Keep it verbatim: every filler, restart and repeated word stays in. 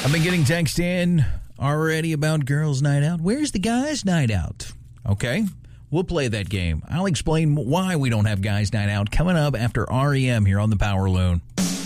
I've been getting text in already about girls' night out. Where's the guys' night out? Okay, we'll play that game. I'll explain why we don't have guys' night out coming up after R E M here on the Power Loon.